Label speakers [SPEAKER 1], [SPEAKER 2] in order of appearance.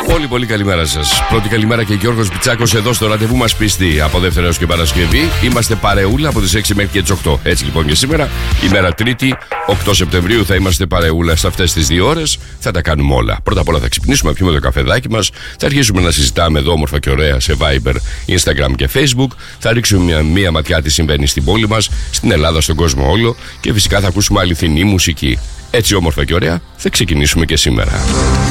[SPEAKER 1] Πολύ καλημέρα σας. Πρώτη καλημέρα και Γιώργος Μπιτσάκος εδώ στο ραντεβού μας πίστη. Από Δευτέρα έως και Παρασκευή είμαστε παρεούλα από τις 6 μέχρι και τις 8. Έτσι λοιπόν και σήμερα, ημέρα Τρίτη, 8 Σεπτεμβρίου, θα είμαστε παρεούλα σε αυτές τις 2 ώρες. Θα τα κάνουμε όλα. Πρώτα απ' όλα θα ξυπνήσουμε, θα πιούμε το καφεδάκι μας. Θα αρχίσουμε να συζητάμε εδώ όμορφα και ωραία σε Viber, Instagram και Facebook. Θα ρίξουμε μία ματιά τι συμβαίνει στην πόλη μας, στην Ελλάδα, στον κόσμο όλο. Και φυσικά θα ακούσουμε αληθινή μουσική. Έτσι όμορφα και ωραία θα ξεκινήσουμε και σήμερα.